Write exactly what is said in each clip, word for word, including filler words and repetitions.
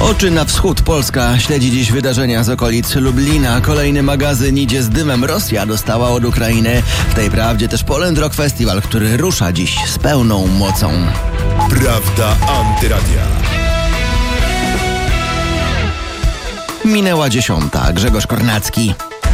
Oczy na wschód. Polska śledzi dziś wydarzenia z okolic Lublina. Kolejny magazyn idzie z dymem. Rosja dostała od Ukrainy. W tej prawdzie też Poland Rock Festival, który rusza dziś z pełną mocą. Prawda Antyradia. Minęła dziesiąta. Grzegorz Kornacki.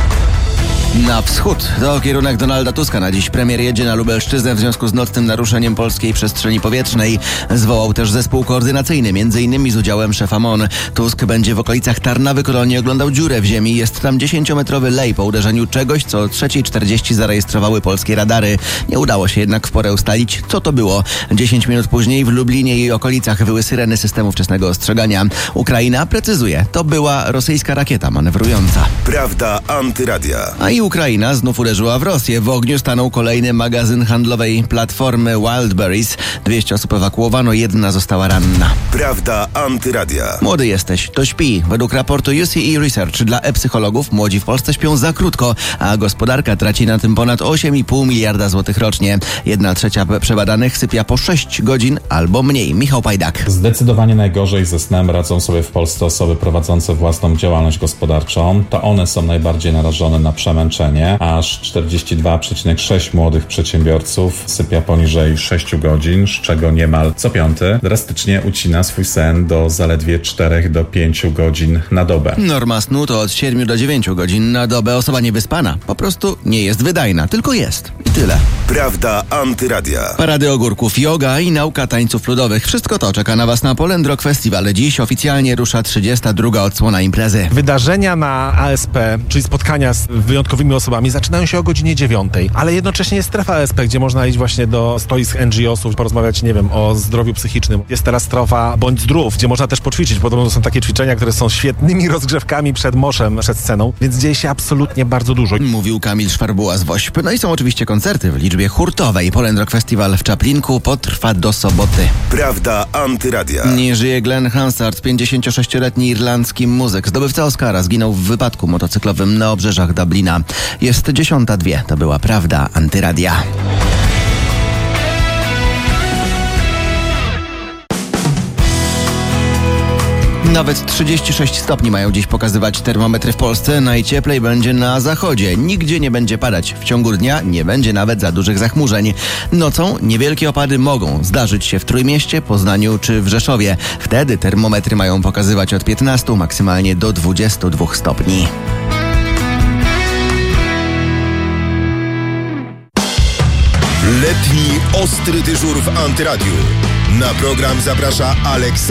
Na wschód to kierunek Donalda Tuska. Na dziś premier jedzie na Lubelszczyznę w związku z nocnym naruszeniem polskiej przestrzeni powietrznej. Zwołał też zespół koordynacyjny, między innymi z udziałem szefa M O N. Tusk będzie w okolicach Tarnawy Kolonie oglądał dziurę w ziemi. Jest tam dziesięciometrowy lej po uderzeniu czegoś, co o trzeciej czterdzieści zarejestrowały polskie radary. Nie udało się jednak w porę ustalić, co to było. Dziesięć minut później w Lublinie i okolicach wyły syreny systemu wczesnego ostrzegania. Ukraina precyzuje, to była rosyjska rakieta manewrująca. Prawda Antyradia. A i Ukraina znów uderzyła w Rosję. W ogniu stanął kolejny magazyn handlowej platformy Wildberries. dwieście osób ewakuowano, jedna została ranna. Prawda Antyradia. Młody jesteś, to śpi. Według raportu U C E Research dla e-psychologów młodzi w Polsce śpią za krótko, a gospodarka traci na tym ponad osiem i pół miliarda złotych rocznie. Jedna trzecia przebadanych sypia po sześć godzin albo mniej. Michał Pajdak. Zdecydowanie najgorzej ze snem radzą sobie w Polsce osoby prowadzące własną działalność gospodarczą. To one są najbardziej narażone na przemęczenie. Aż czterdzieści dwa przecinek sześć młodych przedsiębiorców sypia poniżej sześć godzin, z czego niemal co piąty drastycznie ucina swój sen do zaledwie cztery do pięciu godzin na dobę. Norma snu to od siedmiu do dziewięciu godzin na dobę. Osoba niewyspana po prostu nie jest wydajna, tylko jest. I tyle. Prawda Antyradia. Parady ogórków, yoga i nauka tańców ludowych. Wszystko to czeka na Was na Poland Rock Festival. Dziś oficjalnie rusza trzydziesta druga odsłona imprezy. Wydarzenia na A S P, czyli spotkania z wyjątkowymi osobami, zaczynają się o godzinie dziewiątej, ale jednocześnie jest strefa A S P, gdzie można iść właśnie do stoisk N G O sów, porozmawiać, nie wiem, o zdrowiu psychicznym. Jest teraz strefa Bądź Zdrów, gdzie można też poćwiczyć. Podobno są takie ćwiczenia, które są świetnymi rozgrzewkami przed moszem, przed sceną, więc dzieje się absolutnie bardzo dużo. Mówił Kamil Szwarbuła z Wośp. No i są oczywiście koncerty w liczbie hurtowej. Poland Rock Festival w Czaplinku potrwa do soboty. Prawda Antyradia. Nie żyje Glenn Hansard, pięćdziesięciosześcioletni irlandzki muzyk. Zdobywca Oscara zginął w wypadku motocyklowym na obrzeżach Dublina. Jest dziesiąta dwie. To była Prawda Antyradia. Nawet trzydzieści sześć stopni mają dziś pokazywać termometry w Polsce. Najcieplej będzie na zachodzie. Nigdzie nie będzie padać. W ciągu dnia nie będzie nawet za dużych zachmurzeń. Nocą niewielkie opady mogą zdarzyć się w Trójmieście, Poznaniu czy w Rzeszowie. Wtedy termometry mają pokazywać od piętnastu maksymalnie do dwudziestu dwóch stopni. Letni ostry dyżur w Antyradiu. Na program zaprasza Aleks